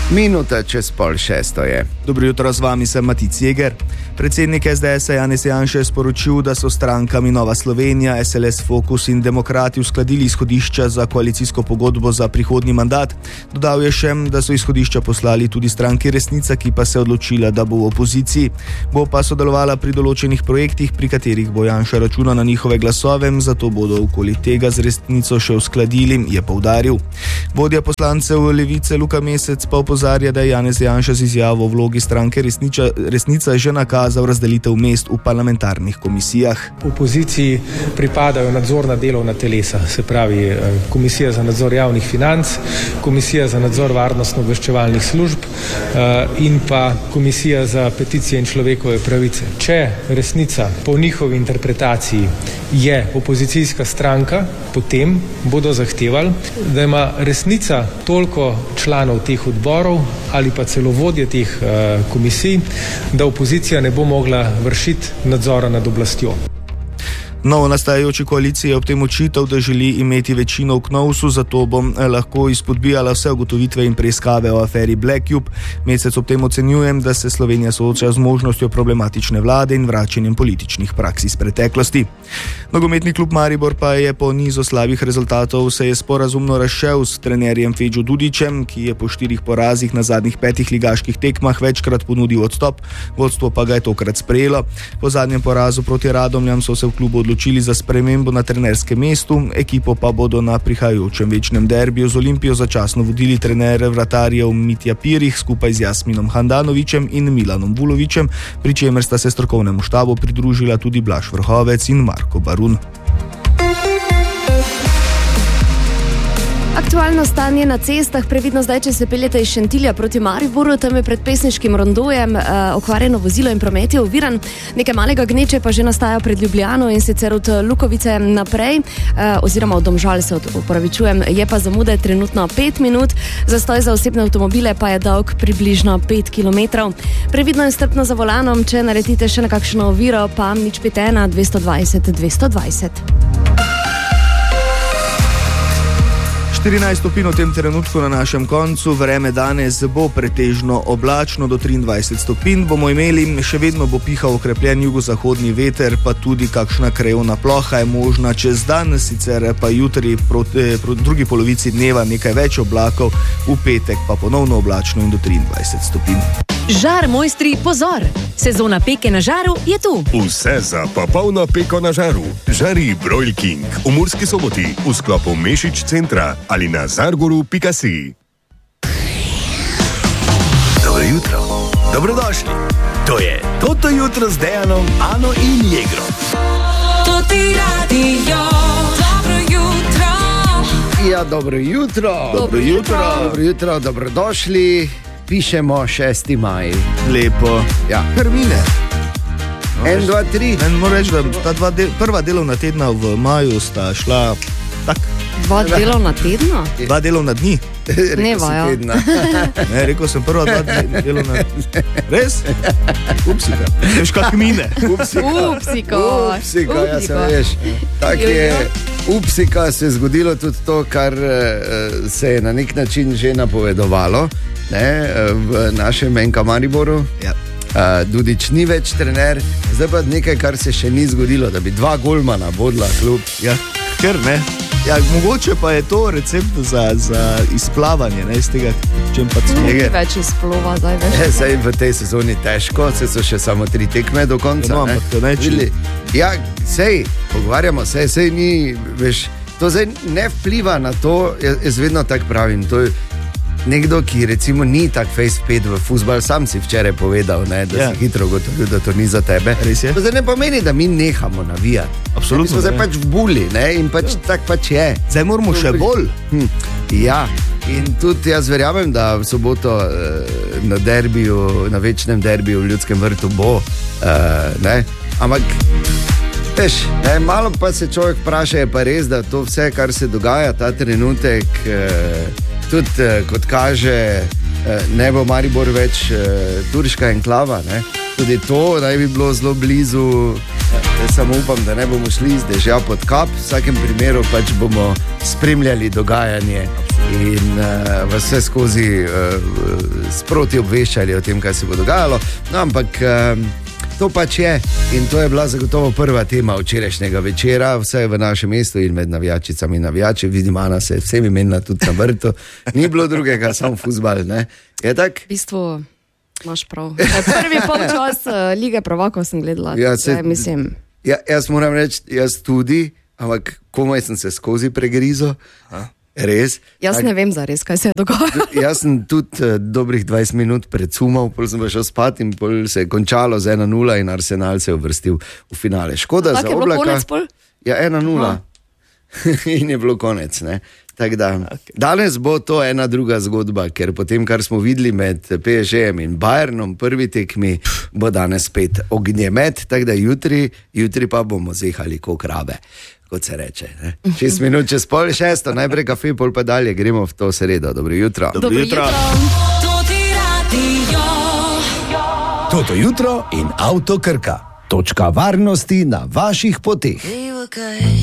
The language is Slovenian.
Minuta čez 5:30 je. Dobro jutro, z vami sem Matic Jeger. Predsednik SDS-a Janez Janša je sporočil, da so strankami Nova Slovenija, SLS, Fokus in Demokrati uskladili izhodišča za koalicijsko pogodbo za prihodnji mandat. Dodal je še, da so izhodišča poslali tudi stranki Resnica, ki pa se je odločila, da bo v opoziciji. Bo pa sodelovala pri določenih projektih, pri katerih bo Janša računal na njihove glasove, zato bodo okoli tega z Resnico še uskladili, je poudaril. Vodja poslancev Levice Luka Mesec pa opozarja, da je Janez Janša z izjavo v vlogi stranke Resnica že nakazal razdelitev mest v parlamentarnih komisijah. Opoziciji pripadajo nadzorna delovna telesa, se pravi Komisija za nadzor javnih financ, Komisija za nadzor varnostno-obveščevalnih služb in pa Komisija za peticije in človekove pravice. Če Resnica po njihovi interpretaciji je opozicijska stranka, potem bodo zahtevali, da ima Resnica toliko članov teh odborov ali pa celo vodje teh komisij, da opozicija ne bo mogla vršiti nadzora nad oblastjo. Novo nastajajoči koaliciji je ob tem očital, da želi imeti večino v Knovsu, zato bo lahko izpodbijala vse ugotovitve in preiskave o aferi Black Cube. Mesec ob tem ocenjujem, da se Slovenija sooča z možnostjo problematične vlade in vračanjem političnih praks iz preteklosti. Nogometni klub Maribor pa je po nizu slabih rezultatov se je sporazumno razšel s trenerjem Fedžo Dudićem, ki je po 4 porazih na zadnjih 5 ligaških tekmah večkrat ponudil odstop, vodstvo pa ga je tokrat sprejelo. Po zadnjem porazu proti Radomljam so se v klubu odločili za spremembo na trenerskem mestu, ekipo pa bodo na prihajajočem večnem derbiju z Olimpijo začasno vodili trener vratarjev Mitja Pirih skupaj z Jasminom Handanovićem in Milanom Vulovićem, pri čemer sta se strokovnemu štabu pridružila tudi Blaž Vrhovec in Marko Barun. Aktualno stanje na cestah, previdno zdaj, če se peljete iz Šentilja proti Mariboru, tam je pred pesniškim rondojem okvarjeno vozilo in promet je oviran. Nekaj malega gneče pa že nastaja pred Ljubljano in sicer od Lukovice naprej, oziroma od Domžal se opravičujem, je pa zamude trenutno 5 minut, zastoj za osebne avtomobile pa je dolg približno 5 km. Previdno in strpno za volanom, če naletite še na kakšno oviro, pa nič 51 220 220. 14 stopinj v tem trenutku na našem koncu, vreme danes bo pretežno oblačno, do 23 stopinj bomo imeli, še vedno bo pihal okrepljen jugozahodni veter, pa tudi kakšna krajevna ploha je možna čez dan, sicer pa jutri proti drugi polovici dneva nekaj več oblakov, v petek pa ponovno oblačno in do 23 stopinj. Žar mojstri, pozor! Sezona peke na žaru je tu. Vse za popolno peko na žaru. Žari Broil King v Murski Soboti v sklopu Mešič centra ali na zargoru.si. Dobro jutro, dobrodošli. To je Toto jutro z Dejanom, Ano in Jegrom. Toti radio, dobro jutro. Ja, dobro jutro. Dobro jutro. Dobro jutro, dobrodošli. Pišemo 6. maj. Lepo. Ja. Krmine. 1, 2, 3. Moram reči, da ta prva delovna tedna v maju sta šla tak. 2 delovna tedna? 2 delovna dni. Dnevajo. Ne, rekel sem prva 2 delovna. Res? Upsika. Veš kak mine. Upsiko, ja se veš. Tak je, upsika se je zgodilo tudi to, kar se je na nek način že napovedovalo, ne, v našem NK Mariboru. Ja. Dudić ni več trener, zdaj pa nekaj, kar se še ni zgodilo, da bi 2 golmana vodila klub. Ja, ker ne. Ja, mogoče pa je to recept za izplavanje, ne, iz tega, čem pa cvege. Ni več izplova, zdaj več. Zdaj v tej sezoni težko, se so še samo 3 tekme do konca. No, ampak to neči. Ja, sej, pogovarjamo se, sej ni, veš, to zdaj ne vpliva na to, jaz vedno tak pravim, to je nekdo, ki recimo ni tak face pet v fuzbal, sam si včeraj povedal, ne, da si hitro ugotovil, da to ni za tebe. Res je. To zdaj ne pomeni, da mi nehamo navijati. Absolutno. Mi smo zdaj pač v buli, ne, in pač tak pač je. Zdaj moramo še bolj. Ja, in tudi jaz verjamem, da v soboto na derbiju, na večnem derbiju v Ljudskem vrtu bo, ne, ampak veš, malo pa se človek vpraša, je pa res, da to vse, kar se dogaja ta trenutek, tudi kot kaže, ne bo Maribor več turška enklava, ne? Tudi to naj bi bilo zelo blizu, samo upam, da ne bomo šli z dežja pod kap, v vsakem primeru pač bomo spremljali dogajanje in vas vse skozi sproti obveščali o tem, kaj se bo dogajalo. No, ampak to pač je in to je bila zagotovo prva tema včerajšnjega večera, vse v našem mestu in med navijačicami in navijači. Vidim, Ana se je vsem imenila tudi na vrtu. Ni bilo drugega, samo fuzbal, ne? Je tak? V bistvu imaš prav. Prvi polčas Lige prvakov sem gledala. Jaz moram reči, jaz tudi, ampak komaj sem se skozi pregrizo. Res? Jaz ne vem zares, kaj se je dogajalo. Jaz sem tudi dobrih 20 minut predsumal, pol sem pa šel spat in pol se je končalo z 1-0 in Arsenal se je uvrstil v finale. Škoda za Oblaka. Tako je bilo konec pol? Ja, 1-0. In je bilo konec, ne. Tako da, danes bo to ena druga zgodba, ker potem, kar smo videli med PSG-em in Bayernom, prvi tekmi, bo danes spet ognjemet, tako da jutri pa bomo zehali ko krabe, kot se reče. 6 minut čez 5:30, najprej kafe, pol pa dalje, gremo v to sredo. Dobro jutro. Dobro jutro. Toto jutro in Avto Krka. Točka varnosti na vaših poteh.